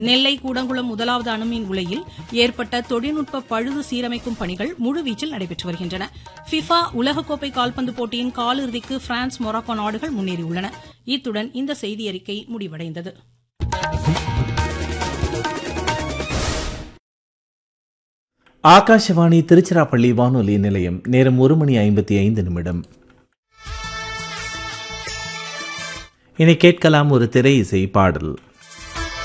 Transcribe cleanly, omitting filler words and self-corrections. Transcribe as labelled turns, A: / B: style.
A: நெல்லை கூடங்குளம் முதலாவது அணுமின் உலையில் ஏற்பட்ட தொழில்நுட்ப பழுது சீரமைக்கும் பணிகள் முழுவீச்சில் நடைபெற்று வருகின்றன. ஃபிஃபா உலகக்கோப்பை கால்பந்து போட்டியின் காலிறுதிக்கு பிரான்ஸ், மொராக்கோ நாடுகள் முன்னேறியுள்ளன. இத்துடன் இந்த செய்தியறிக்கை முடிவடைந்தது.
B: ஆகாஷவாணி திருச்சிராப்பள்ளி வானொலி நிலையம். நேரம் 1:55. இனி கேட்கலாம் ஒரு திரை இசை பாடல்.